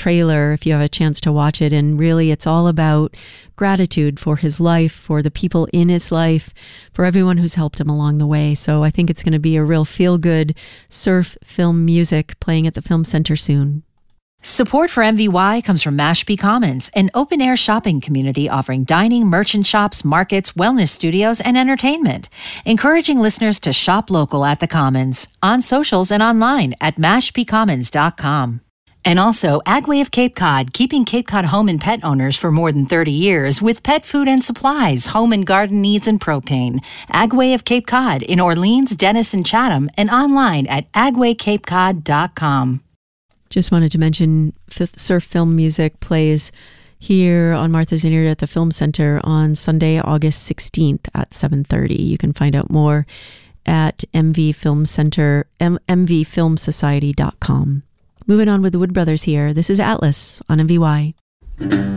trailer if you have a chance to watch it. And really, it's all about gratitude for his life, for the people in his life, for everyone who's helped him along the way. So I think it's going to be a real feel-good surf film music playing at the Film Center soon. Support for MVY comes from Mashpee Commons, an open-air shopping community offering dining, merchant shops, markets, wellness studios, and entertainment. Encouraging listeners to shop local at the Commons, on socials and online at mashpeecommons.com. And also, Agway of Cape Cod, keeping Cape Cod home and pet owners for more than 30 years with pet food and supplies, home and garden needs, and propane. Agway of Cape Cod in Orleans, Dennis, and Chatham, and online at agwaycapecod.com. Just wanted to mention surf film music plays here on Martha's Vineyard at the Film Center on Sunday, August 16th at 7:30. You can find out more at mvfilmsociety.com. Moving on with the Wood Brothers here. This is Atlas on MVY.